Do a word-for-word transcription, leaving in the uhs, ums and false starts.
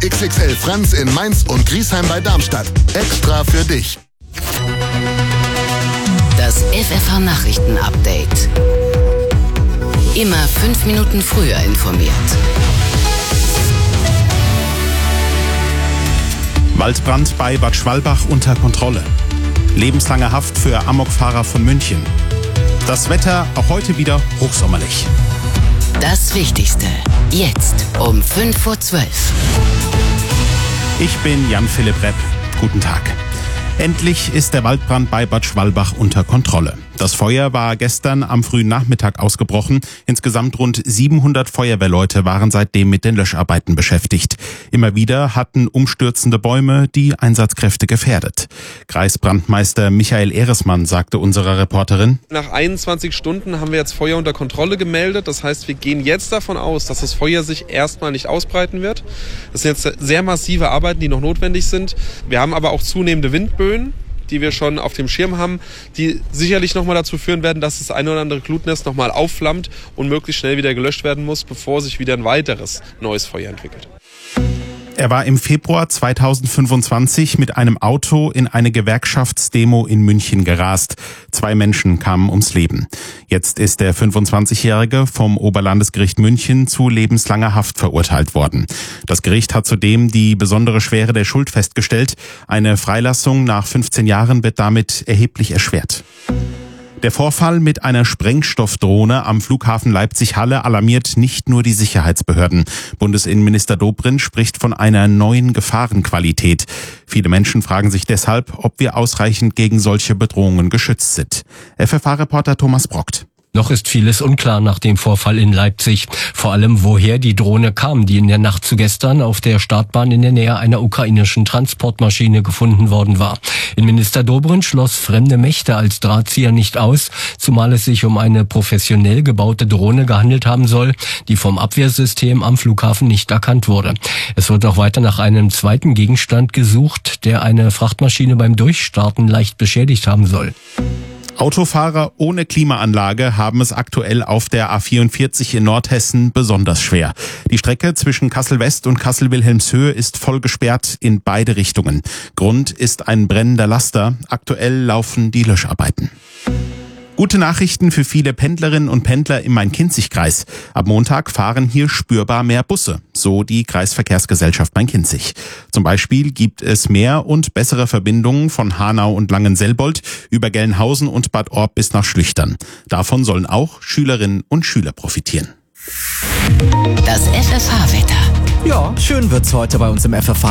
X X L Franz in Mainz und Griesheim bei Darmstadt. Extra für dich. Das F F H-Nachrichten-Update. Immer fünf Minuten früher informiert. Waldbrand bei Bad Schwalbach unter Kontrolle. Lebenslange Haft für Amokfahrer von München. Das Wetter auch heute wieder hochsommerlich. Das Wichtigste jetzt um fünf vor zwölf. Ich bin Jan-Philipp Repp. Guten Tag. Endlich ist der Waldbrand bei Bad Schwalbach unter Kontrolle. Das Feuer war gestern am frühen Nachmittag ausgebrochen. Insgesamt rund siebenhundert Feuerwehrleute waren seitdem mit den Löscharbeiten beschäftigt. Immer wieder hatten umstürzende Bäume die Einsatzkräfte gefährdet. Kreisbrandmeister Michael Ehresmann sagte unserer Reporterin: Nach einundzwanzig Stunden haben wir jetzt Feuer unter Kontrolle gemeldet. Das heißt, wir gehen jetzt davon aus, dass das Feuer sich erstmal nicht ausbreiten wird. Das sind jetzt sehr massive Arbeiten, die noch notwendig sind. Wir haben aber auch zunehmende Windböen, die wir schon auf dem Schirm haben, die sicherlich nochmal dazu führen werden, dass das eine oder andere Glutnest nochmal aufflammt und möglichst schnell wieder gelöscht werden muss, bevor sich wieder ein weiteres neues Feuer entwickelt. Er war im Februar zweitausendfünfundzwanzig mit einem Auto in eine Gewerkschaftsdemo in München gerast. Zwei Menschen kamen ums Leben. Jetzt ist der fünfundzwanzigjährige vom Oberlandesgericht München zu lebenslanger Haft verurteilt worden. Das Gericht hat zudem die besondere Schwere der Schuld festgestellt. Eine Freilassung nach fünfzehn Jahren wird damit erheblich erschwert. Der Vorfall mit einer Sprengstoffdrohne am Flughafen Leipzig-Halle alarmiert nicht nur die Sicherheitsbehörden. Bundesinnenminister Dobrindt spricht von einer neuen Gefahrenqualität. Viele Menschen fragen sich deshalb, ob wir ausreichend gegen solche Bedrohungen geschützt sind. F F H-Reporter Thomas Brockt. Noch ist vieles unklar nach dem Vorfall in Leipzig. Vor allem, woher die Drohne kam, die in der Nacht zu gestern auf der Startbahn in der Nähe einer ukrainischen Transportmaschine gefunden worden war. Innenminister Dobrindt schloss fremde Mächte als Drahtzieher nicht aus, zumal es sich um eine professionell gebaute Drohne gehandelt haben soll, die vom Abwehrsystem am Flughafen nicht erkannt wurde. Es wird auch weiter nach einem zweiten Gegenstand gesucht, der eine Frachtmaschine beim Durchstarten leicht beschädigt haben soll. Autofahrer ohne Klimaanlage haben es aktuell auf der A vierundvierzig in Nordhessen besonders schwer. Die Strecke zwischen Kassel-West und Kassel-Wilhelmshöhe ist voll gesperrt in beide Richtungen. Grund ist ein brennender Laster. Aktuell laufen die Löscharbeiten. Gute Nachrichten für viele Pendlerinnen und Pendler im Main-Kinzig-Kreis. Ab Montag fahren hier spürbar mehr Busse, so die Kreisverkehrsgesellschaft Main-Kinzig. Zum Beispiel gibt es mehr und bessere Verbindungen von Hanau und Langenselbold über Gelnhausen und Bad Orb bis nach Schlüchtern. Davon sollen auch Schülerinnen und Schüler profitieren. Das F F H-Wetter. Ja, schön wird's heute bei uns im F F H.